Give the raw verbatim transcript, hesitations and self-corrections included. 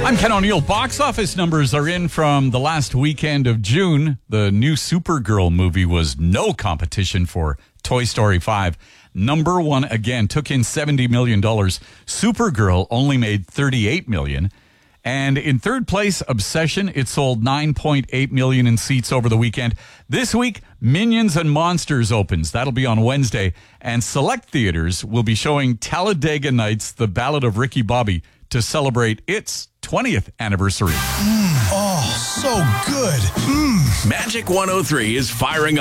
I'm Ken O'Neill. Box office numbers are in from the last weekend of June. The new Supergirl movie was no competition for Toy Story five. Number one again, took in seventy million dollars. Supergirl only made thirty-eight million dollars. And in third place, Obsession, it sold nine point eight million in seats over the weekend. This week, Minions and Monsters opens. That'll be on Wednesday. And select theaters will be showing Talladega Nights, The Ballad of Ricky Bobby, to celebrate its twentieth anniversary. Mm, oh, so good. Mm. Magic one oh three is firing up.